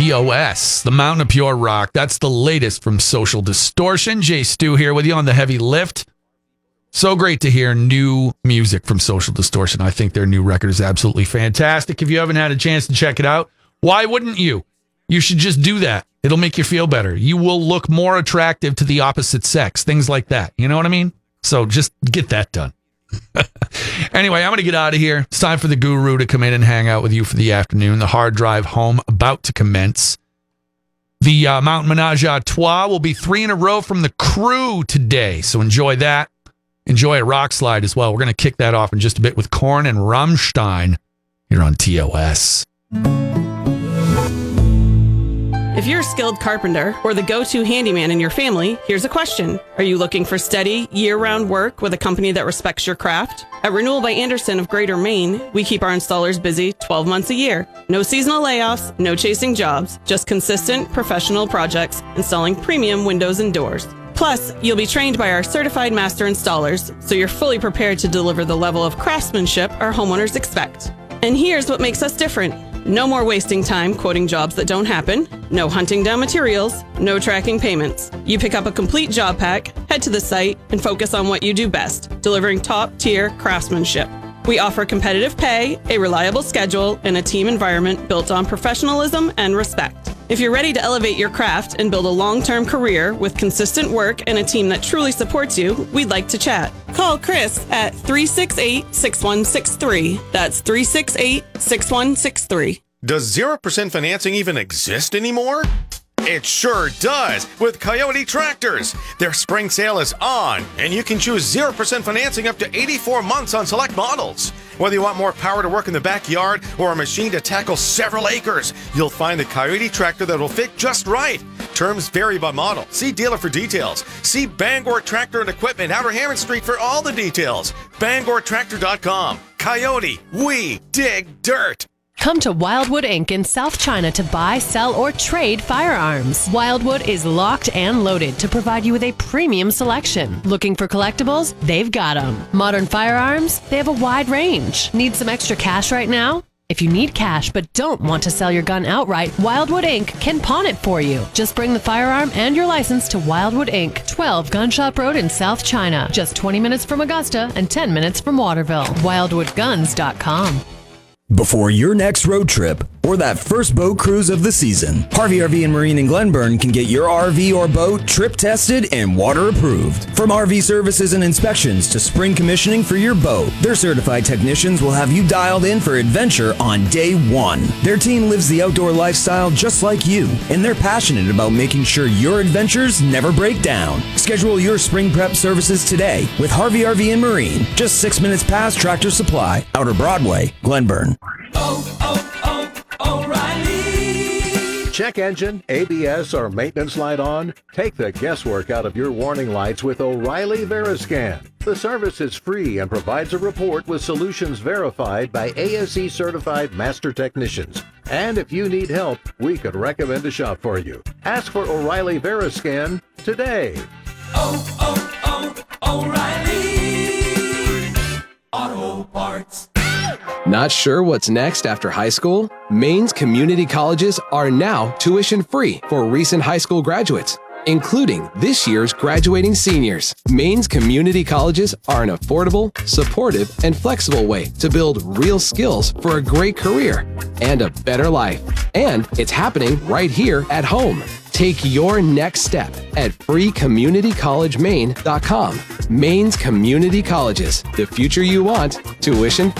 TOS, the Mountain of Pure Rock. That's the latest from Social Distortion. Jay Stu here with you on the Heavy Lift. So great to hear new music from Social Distortion. I think their new record is absolutely fantastic. If you haven't had a chance to check it out, why wouldn't you? You should just do that. It'll make you feel better. You will look more attractive to the opposite sex, things like that. You know what I mean? So just get that done. Anyway, I'm going to get out of here. It's time for the guru to come in and hang out with you for the afternoon. The hard drive home about to commence. The Mountain Menage a Trois will be 3 in a row from the crew today. So enjoy that. Enjoy a rock slide as well. We're going to kick that off in just a bit with Korn and Rammstein here on TOS. If you're a skilled carpenter or the go-to handyman in your family, here's a question. Are you looking for steady, year-round work with a company that respects your craft? At Renewal by Anderson of Greater Maine, we keep our installers busy 12 months a year. No seasonal layoffs, no chasing jobs, just consistent, professional projects installing premium windows and doors. Plus, you'll be trained by our certified master installers, so you're fully prepared to deliver the level of craftsmanship our homeowners expect. And here's what makes us different. No more wasting time quoting jobs that don't happen, no hunting down materials, no tracking payments. You pick up a complete job pack, head to the site, and focus on what you do best, delivering top-tier craftsmanship. We offer competitive pay, a reliable schedule, and a team environment built on professionalism and respect. If you're ready to elevate your craft and build a long-term career with consistent work and a team that truly supports you, we'd like to chat. Call Chris at 368-6163. That's 368-6163. Does 0% financing even exist anymore? It sure does with Coyote Tractors. Their spring sale is on, and you can choose 0% financing up to 84 months on select models. Whether you want more power to work in the backyard or a machine to tackle several acres, you'll find the Coyote Tractor that will fit just right. Terms vary by model. See dealer for details. See Bangor Tractor and Equipment, Outer Hammond Street for all the details. BangorTractor.com. Coyote, we dig dirt. Come to Wildwood Inc. in South China to buy, sell, or trade firearms. Wildwood is locked and loaded to provide you with a premium selection. Looking for collectibles? They've got them. Modern firearms? They have a wide range. Need some extra cash right now? If you need cash but don't want to sell your gun outright, Wildwood Inc. can pawn it for you. Just bring the firearm and your license to Wildwood Inc., 12 Gunshop Road in South China. Just 20 minutes from Augusta and 10 minutes from Waterville. WildwoodGuns.com. Before your next road trip or that first boat cruise of the season, Harvey RV and Marine in Glenburn can get your RV or boat trip tested and water approved. From RV services and inspections to spring commissioning for your boat, their certified technicians will have you dialed in for adventure on day one. Their team lives the outdoor lifestyle just like you, and they're passionate about making sure your adventures never break down. Schedule your spring prep services today with Harvey RV and Marine, just 6 minutes past Tractor Supply, Outer Broadway, Glenburn. O'Reilly. Check engine, ABS, or maintenance light on? Take the guesswork out of your warning lights with O'Reilly Veriscan. The service is free and provides a report with solutions verified by ASE certified master technicians. And if you need help, we could recommend a shop for you. Ask for O'Reilly Veriscan today. O'Reilly Auto Parts. Not sure what's next after high school? Maine's community colleges are now tuition-free for recent high school graduates, including this year's graduating seniors. Maine's community colleges are an affordable, supportive, and flexible way to build real skills for a great career and a better life. And it's happening right here at home. Take your next step at freecommunitycollegemaine.com. Maine's community colleges, the future you want, tuition